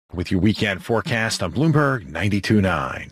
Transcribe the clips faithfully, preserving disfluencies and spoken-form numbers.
With your weekend forecast on Bloomberg ninety-two point nine.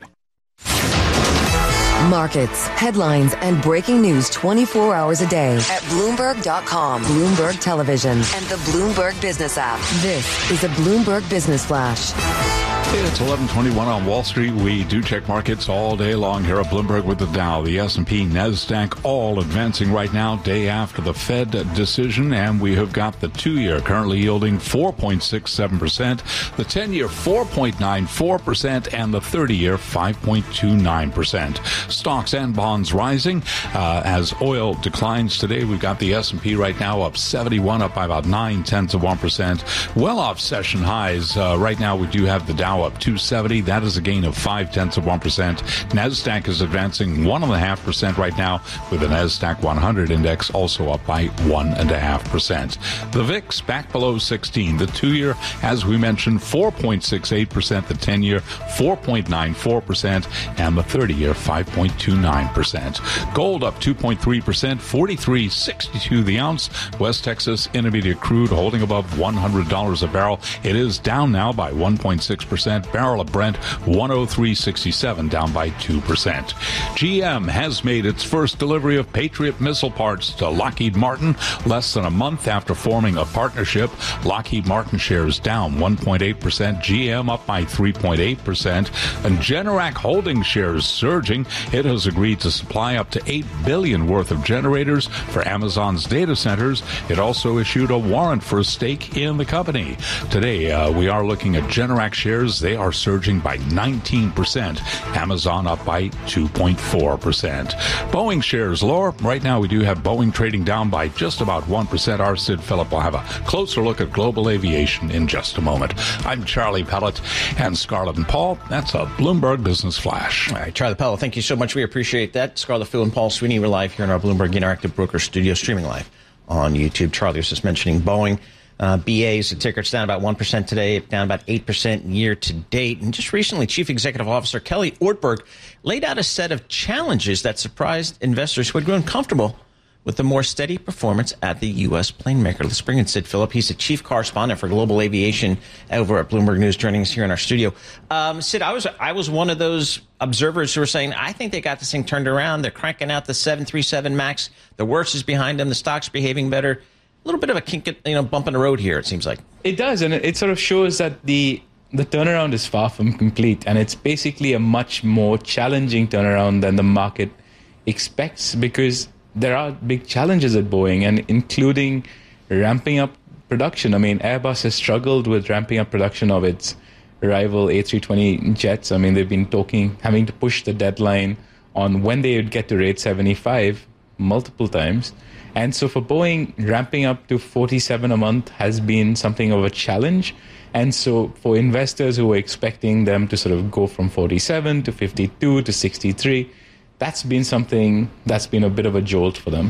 Markets, headlines, and breaking news twenty-four hours a day at Bloomberg dot com, Bloomberg Television, and the Bloomberg Business app. This is a Bloomberg Business Flash. It's eleven twenty-one on Wall Street. We do check markets all day long here at Bloomberg with the Dow, the S and P, NASDAQ, all advancing right now, day after the Fed decision. And we have got the two-year currently yielding four point six seven percent, the ten-year four point nine four percent, and the thirty-year five point two nine percent. Stocks and bonds rising uh, as oil declines today. We've got the S and P right now up seventy-one, up by about nine tenths of one percent. Well off session highs. Uh, right now we do have the Dow up two seventy. That is a gain of five tenths of one percent. NASDAQ is advancing one and a half percent right now, with the NASDAQ one hundred index also up by one and a half percent. The V I X back below sixteen. The two-year, as we mentioned, four point six eight percent. The ten-year, four point nine four percent, and the thirty-year, five point two nine percent. Gold up two point three percent, forty-three sixty-two the ounce. West Texas Intermediate crude holding above one hundred dollars a barrel. It is down now by one point six percent. Barrel of Brent one oh three sixty-seven, down by two percent. G M has made its first delivery of Patriot missile parts to Lockheed Martin less than a month after forming a partnership. Lockheed Martin shares down one point eight percent, G M up by three point eight percent, and Generac Holdings shares surging. It has agreed to supply up to eight billion dollars worth of generators for Amazon's data centers. It also issued a warrant for a stake in the company. Today, uh, we are looking at Generac shares. They are surging by nineteen percent. Amazon up by two point four percent. Boeing shares lower. Right now, we do have Boeing trading down by just about one percent. Our Sid Phillip will have a closer look at global aviation in just a moment. I'm Charlie Pellet and Scarlett and Paul. That's a Bloomberg Business Flash. All right, Charlie Pellet, thank you so much. We appreciate that. Scarlett, Phil, and Paul Sweeney, we're live here in our Bloomberg Interactive Broker Studio, streaming live on YouTube. Charlie was just mentioning Boeing. Uh, B A's, the ticker's down about one percent today, down about eight percent year to date. And just recently, Chief Executive Officer Kelly Ortberg laid out a set of challenges that surprised investors who had grown comfortable with the more steady performance at the U S plane maker. Let's bring in Sid Phillip. He's the chief correspondent for global aviation over at Bloomberg News, joining us here in our studio. Um, Sid, I was I was one of those observers who were saying, I think they got this thing turned around. They're cranking out the seven thirty-seven MAX. The worst is behind them. The stock's behaving better. A little bit of a kink, you know, bump in the road here, it seems like. It does, and it, it sort of shows that the the turnaround is far from complete, and it's basically a much more challenging turnaround than the market expects, because there are big challenges at Boeing, and including ramping up production. I mean, Airbus has struggled with ramping up production of its rival A three twenty jets. I mean, they've been talking, having to push the deadline on when they would get to rate seventy-five multiple times. And so for Boeing, ramping up to forty-seven a month has been something of a challenge. And so for investors who were expecting them to sort of go from forty-seven to fifty-two to sixty-three, that's been something that's been a bit of a jolt for them.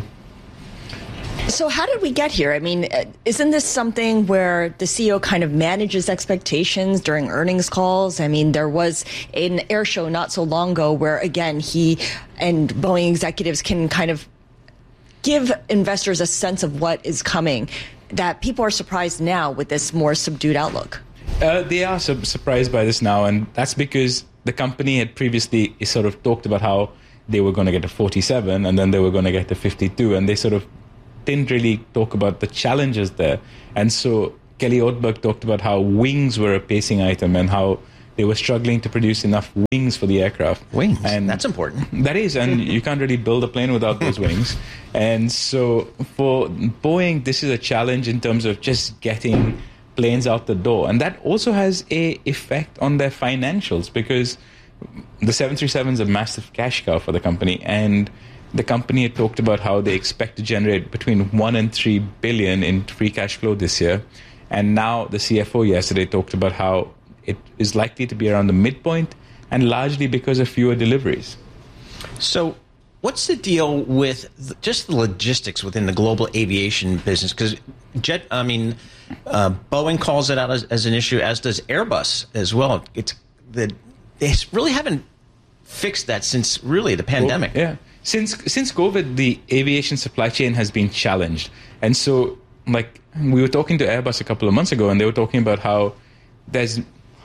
So how did we get here? I mean, isn't this something where the C E O kind of manages expectations during earnings calls? I mean, there was an air show not so long ago where, again, he and Boeing executives can kind of give investors a sense of what is coming, that people are surprised now with this more subdued outlook. Uh, they are su- surprised by this now, and that's because the company had previously sort of talked about how they were going to get to forty-seven and then they were going to get to fifty-two, and they sort of didn't really talk about the challenges there. And so Kelly Ortberg talked about how wings were a pacing item and how they were struggling to produce enough wings for the aircraft. Wings, and that's important. That is, and you can't really build a plane without those wings. And so for Boeing, this is a challenge in terms of just getting planes out the door. And that also has a effect on their financials, because the seven thirty-seven is a massive cash cow for the company. And the company had talked about how they expect to generate between one and three billion in free cash flow this year. And now the C F O yesterday talked about how it is likely to be around the midpoint, and largely because of fewer deliveries. So what's the deal with the, just the logistics within the global aviation business? Because jet, I mean, uh, Boeing calls it out as, as an issue, as does Airbus as well. It's the, they really haven't fixed that since really the pandemic. Well, yeah. Since since COVID, the aviation supply chain has been challenged. And so, like, we were talking to Airbus a couple of months ago, and they were talking about how there's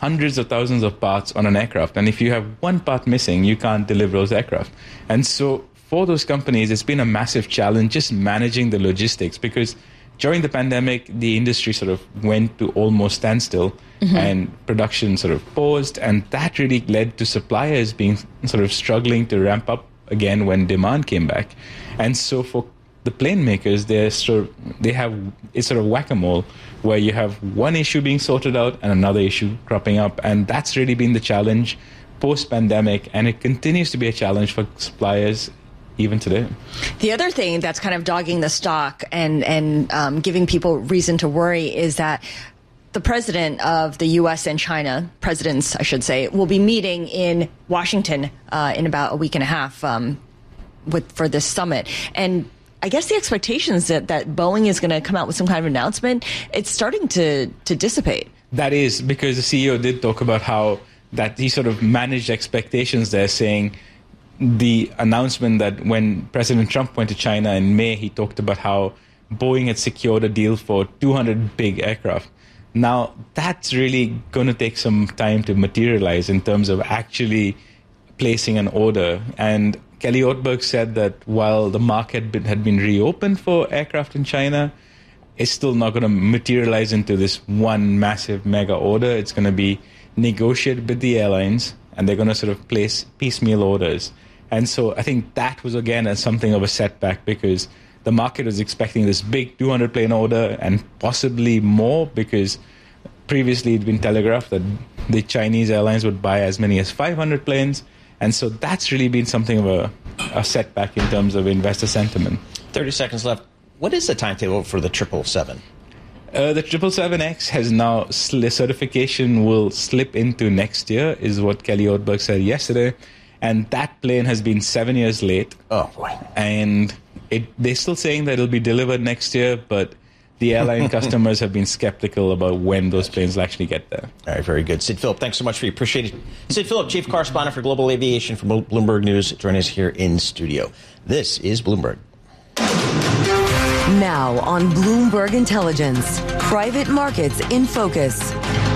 hundreds of thousands of parts on an aircraft. And if you have one part missing, you can't deliver those aircraft. And so for those companies, it's been a massive challenge just managing the logistics, because during the pandemic, the industry sort of went to almost standstill, mm-hmm. and production sort of paused. And that really led to suppliers being sort of struggling to ramp up again when demand came back. And so for the plane makers, they're sort of, they have it's sort of whack-a-mole, where you have one issue being sorted out and another issue cropping up. And that's really been the challenge post-pandemic, and it continues to be a challenge for suppliers even today. The other thing that's kind of dogging the stock and, and um, giving people reason to worry is that the president of the U S and China, presidents, I should say, will be meeting in Washington uh, in about a week and a half um, with for this summit. And I guess the expectations that, that Boeing is going to come out with some kind of announcement, it's starting to, to dissipate. That is because the C E O did talk about how that he sort of managed expectations there, saying the announcement that when President Trump went to China in May, he talked about how Boeing had secured a deal for two hundred big aircraft. Now, that's really going to take some time to materialize in terms of actually placing an order. And Kelly Ortberg said that while the market had been, had been reopened for aircraft in China, it's still not going to materialize into this one massive mega order. It's going to be negotiated with the airlines, and they're going to sort of place piecemeal orders. And so I think that was, again, a, something of a setback, because the market was expecting this big two hundred plane order and possibly more, because previously it'd been telegraphed that the Chinese airlines would buy as many as five hundred planes. And so that's really been something of a, a setback in terms of investor sentiment. thirty seconds left. What is the timetable for the triple seven? Uh, the triple seven X has now, sl- certification will slip into next year, is what Kelly Ortberg said yesterday. And that plane has been seven years late. Oh, boy. And it, they're still saying that it'll be delivered next year, but the airline customers have been skeptical about when those planes will actually get there. All right, very good. Sid Phillip, thanks so much for your appreciate it. Sid Phillip, Chief Correspondent for Global Aviation from Bloomberg News, joining us here in studio. This is Bloomberg. Now on Bloomberg Intelligence, private markets in focus.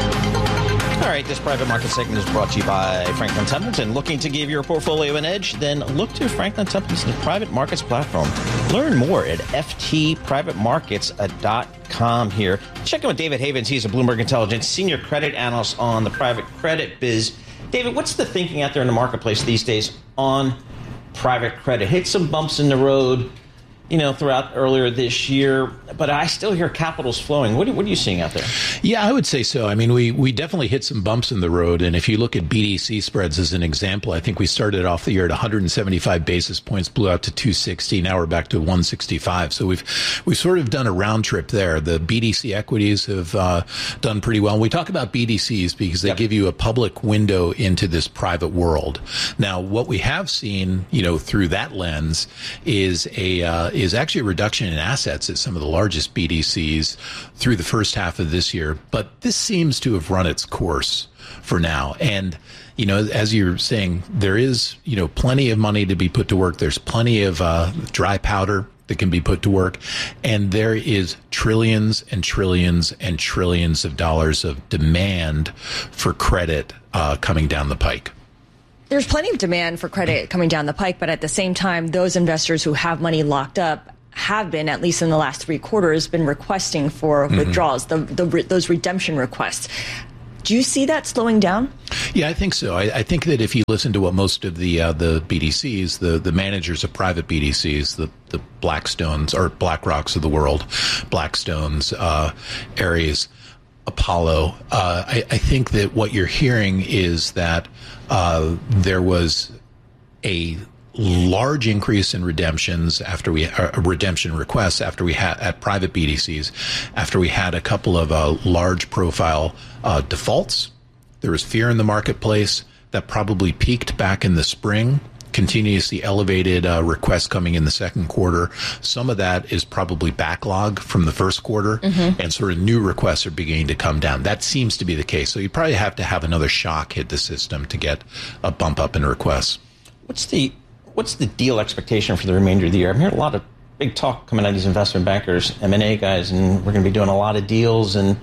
All right, this private market segment is brought to you by Franklin Templeton. Looking to give your portfolio an edge? Then look to Franklin Templeton's private markets platform. Learn more at f t private markets dot com here. Check in with David Havens. He's a Bloomberg Intelligence senior credit analyst on the private credit biz. David, what's the thinking out there in the marketplace these days on private credit? Hit some bumps in the road, you know, throughout earlier this year, but I still hear capital's flowing. What are, what are you seeing out there? Yeah, I would say so. I mean, we, we definitely hit some bumps in the road. And if you look at B D C spreads as an example, I think we started off the year at one hundred seventy-five basis points, blew out to two sixty. Now we're back to one sixty-five. So we've, we've sort of done a round trip there. The B D C equities have uh, done pretty well. And we talk about B D Cs because they yep. give you a public window into this private world. Now, what we have seen, you know, through that lens is a, uh, is actually a reduction in assets at some of the largest B D Cs through the first half of this year. But this seems to have run its course for now. And, you know, as you're saying, there is, you know, plenty of money to be put to work. There's plenty of uh, dry powder that can be put to work. And there is trillions and trillions and trillions of dollars of demand for credit uh, coming down the pike. There's plenty of demand for credit coming down the pike, but at the same time, those investors who have money locked up have been, at least in the last three quarters, been requesting for mm-hmm. withdrawals, the, the, those redemption requests. Do you see that slowing down? Yeah, I think so. I, I think that if you listen to what most of the uh, the B D Cs, the, the managers of private B D Cs, the, the Blackstones or BlackRocks of the world, Blackstones, uh, Ares, Apollo, uh, I, I think that what you're hearing is that uh, there was a large increase in redemptions after we uh, redemption requests after we had at private B D Cs after we had a couple of uh, large profile uh, defaults. There was fear in the marketplace that probably peaked back in the spring. Continuously elevated uh, requests coming in the second quarter. Some of that is probably backlog from the first quarter, mm-hmm. and sort of new requests are beginning to come down. That seems to be the case. So you probably have to have another shock hit the system to get a bump up in requests. What's the what's the deal expectation for the remainder of the year? I'm hearing a lot of big talk coming out of these investment bankers, M and A guys, and we're going to be doing a lot of deals, and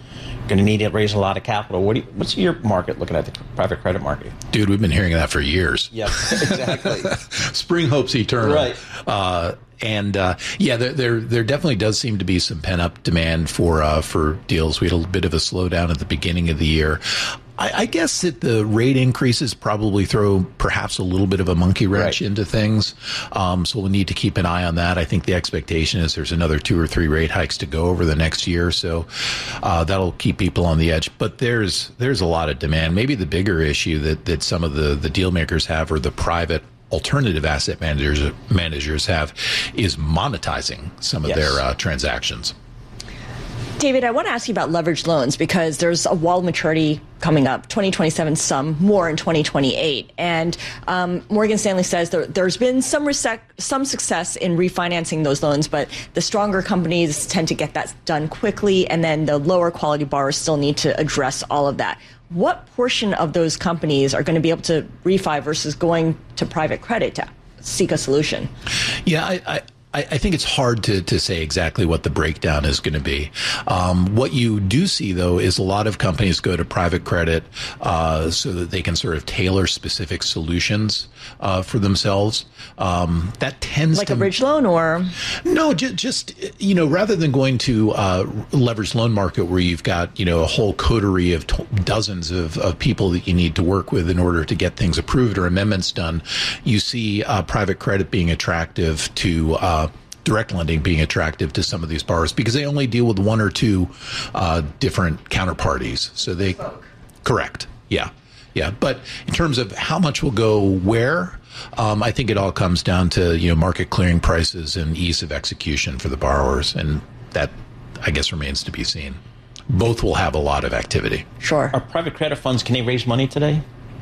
going to need to raise a lot of capital. What do you, what's your market looking at, the private credit market? Dude, we've been hearing that for years. Yeah, exactly. Spring hopes eternal. Right. Uh, and uh, yeah, there, there there definitely does seem to be some pent up demand for uh, for deals. We had a bit of a slowdown at the beginning of the year. I, I guess that the rate increases probably throw perhaps a little bit of a monkey wrench right. into things. Um, so we'll need to keep an eye on that. I think the expectation is there's another two or three rate hikes to go over the next year. So uh, that'll keep people on the edge. But there's there's a lot of demand. Maybe the bigger issue that, that some of the, the deal makers have, or the private alternative asset managers managers have, is monetizing some of yes. their uh, transactions. David, I want to ask you about leveraged loans because there's a wall maturity coming up, twenty twenty-seven, some more in twenty twenty-eight. And um, Morgan Stanley says there, there's been some resec- some success in refinancing those loans, but the stronger companies tend to get that done quickly, and then the lower quality borrowers still need to address all of that. What portion of those companies are going to be able to refi versus going to private credit to seek a solution? Yeah, I... I I think it's hard to, to say exactly what the breakdown is going to be. Um, what you do see, though, is a lot of companies go to private credit uh, so that they can sort of tailor specific solutions uh, for themselves. Um, that tends like to... a bridge loan or? No, just, just you know, rather than going to uh, leveraged loan market where you've got, you know, a whole coterie of t- dozens of, of people that you need to work with in order to get things approved or amendments done, you see uh, private credit being attractive to uh, direct lending being attractive to some of these borrowers because they only deal with one or two uh, different counterparties. So they, correct, yeah, yeah. But in terms of how much will go where, um, I think it all comes down to you know market clearing prices and ease of execution for the borrowers, and that I guess remains to be seen. Both will have a lot of activity. Sure. Are private credit funds, can they raise money today?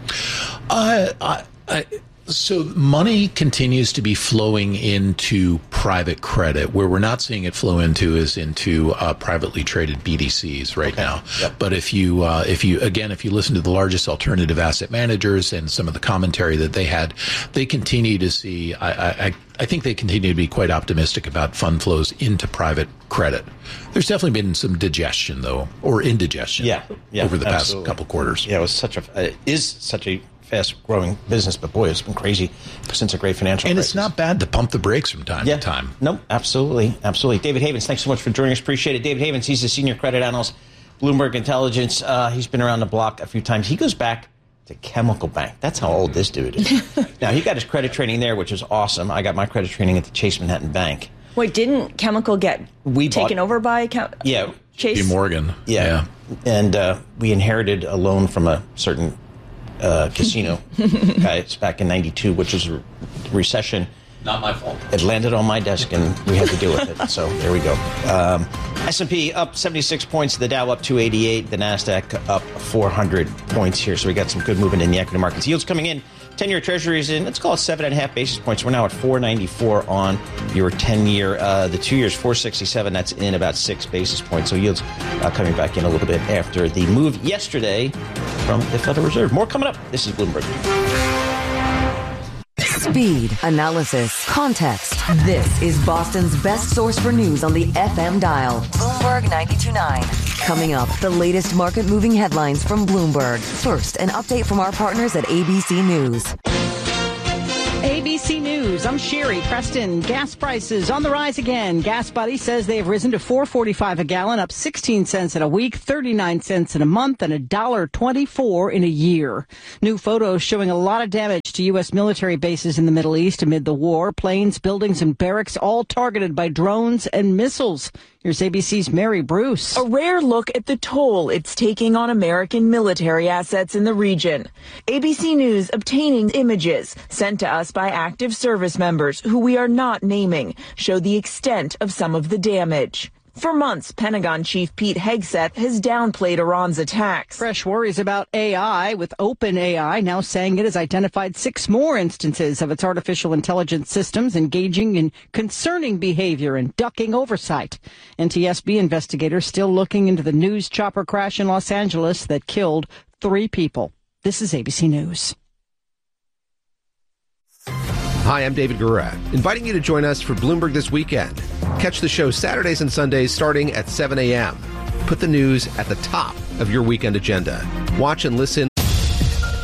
Uh, I. I So money continues to be flowing into private credit. Where we're not seeing it flow into is into uh, privately traded B D Cs right okay. now. Yep. But if you, uh, if you again, if you listen to the largest alternative asset managers and some of the commentary that they had, they continue to see. I, I, I think they continue to be quite optimistic about fund flows into private credit. There's definitely been some digestion, though, or indigestion, yeah, yeah, over the absolutely. past couple quarters. Yeah, it was such a uh, is such a fast-growing business, but boy, it's been crazy since a great financial and crisis. It's not bad to pump the brakes from time yeah. to time. No, absolutely, absolutely. David Havens, thanks so much for joining us. Appreciate it. David Havens, he's a senior credit analyst, Bloomberg Intelligence. Uh, he's been around the block a few times. He goes back to Chemical Bank. That's how old this dude is. Now, he got his credit training there, which is awesome. I got my credit training at the Chase Manhattan Bank. Wait, didn't Chemical get we taken bought, over by Chem- yeah, Chase? J P Morgan. Yeah. yeah. And uh, we inherited a loan from a certain uh, casino guys back in ninety-two, which was a recession. Not my fault. It landed on my desk, and we had to deal with it. So there we go. Um, S and P up seventy-six points. The Dow up two eighty-eight. The NASDAQ up four hundred points here. So we got some good movement in the equity markets. Yields coming in. ten-year Treasury is in, let's call it seven and a half basis points. We're now at four ninety-four on your ten-year. Uh, the two years, four sixty-seven. That's in about six basis points. So yields uh, coming back in a little bit after the move yesterday from the Federal Reserve. More coming up. This is Bloomberg. Speed, analysis, context. This is Boston's best source for news on the F M dial. Bloomberg ninety-two point nine. Coming up, the latest market-moving headlines from Bloomberg. First, an update from our partners at A B C News. A B C News, I'm Sherry Preston. Gas prices on the rise again. Gas Buddy says they have risen to four forty-five a gallon, up sixteen cents in a week, thirty-nine cents in a month, and one dollar twenty-four in a year. New photos showing a lot of damage to U S military bases in the Middle East amid the war. Planes, buildings, and barracks all targeted by drones and missiles. Here's A B C's Mary Bruce. A rare look at the toll it's taking on American military assets in the region. A B C News obtaining images sent to us by active service members who we are not naming show the extent of some of the damage. For months, Pentagon Chief Pete Hegseth has downplayed Iran's attacks. Fresh worries about A I, with OpenAI now saying it has identified six more instances of its artificial intelligence systems engaging in concerning behavior and ducking oversight. N T S B investigators still looking into the news chopper crash in Los Angeles that killed three people. This is A B C News. Hi, I'm David Gura, inviting you to join us for Bloomberg This Weekend. Catch the show Saturdays and Sundays starting at seven a.m. put the news at the top of your weekend agenda. Watch and listen